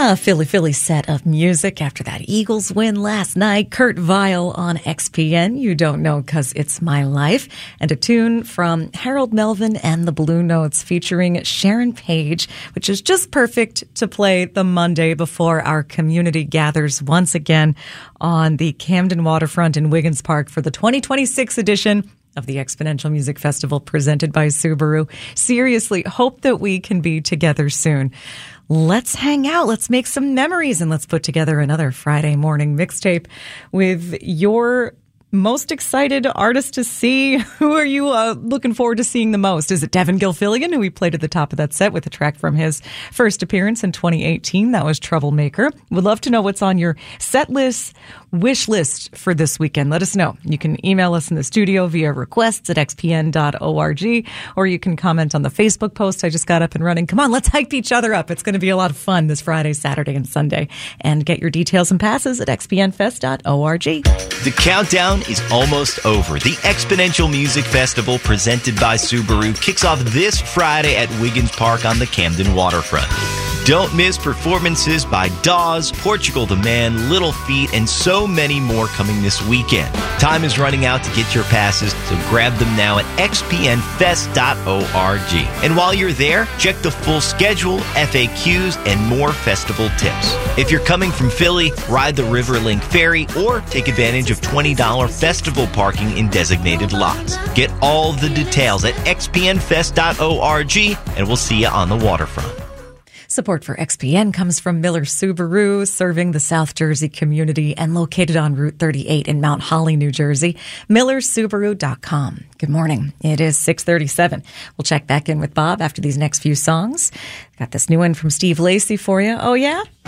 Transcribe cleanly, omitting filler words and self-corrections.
A Philly set of music after that Eagles win last night. Kurt Vile on XPN. You don't know 'cause it's my life. And a tune from Harold Melvin and the Blue Notes featuring Sharon Page, which is just perfect to play the Monday before our community gathers once again on the Camden waterfront in Wiggins Park for the 2026 edition of the Exponential Music Festival presented by Subaru. Seriously, hope that we can be together soon. Let's hang out. Let's make some memories and let's put together another Friday morning mixtape with your most excited artist to see. Who are you looking forward to seeing the most? Is it Devin Gilfillian, who we played at the top of that set with a track from his first appearance in 2018? That was Troublemaker. Would love to know what's on your set list, wish list for this weekend. Let us know. You can email us in the studio via requests@xpn.org, or you can comment on the Facebook post I just got up and running. Come on, let's hype each other up. It's going to be a lot of fun this Friday, Saturday, and Sunday. And get your details and passes at xpnfest.org. The countdown is almost over. The Exponential Music Festival presented by Subaru kicks off this Friday at Wiggins Park on the Camden waterfront. Don't miss performances by Dawes, Portugal the Man, Little Feat, and so many more coming this weekend. Time is running out to get your passes, so grab them now at xpnfest.org. And while you're there, check the full schedule, FAQs, and more festival tips. If you're coming from Philly, ride the Riverlink Ferry or take advantage of $20 festival parking in designated lots. Get all the details at xpnfest.org, and we'll see you on the waterfront. Support for XPN comes from Miller Subaru, serving the South Jersey community and located on Route 38 in Mount Holly, New Jersey. MillerSubaru.com. Good morning. It is 6:37. We'll check back in with Bob after these next few songs. Got this new one from Steve Lacy for you. Oh, yeah?